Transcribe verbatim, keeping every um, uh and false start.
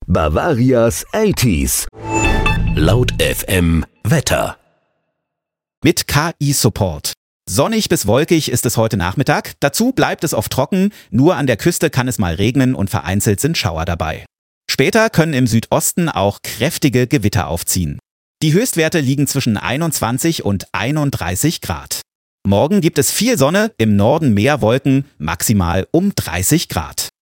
Bavarias achtziger. Laut F M Wetter. Mit K I-Support. Sonnig bis wolkig ist es heute Nachmittag. Dazu bleibt es oft trocken. Nur an der Küste kann es mal regnen und vereinzelt sind Schauer dabei. Später können im Südosten auch kräftige Gewitter aufziehen. Die Höchstwerte liegen zwischen einundzwanzig und einunddreißig Grad. Morgen gibt es viel Sonne, im Norden mehr Wolken, maximal um dreißig Grad.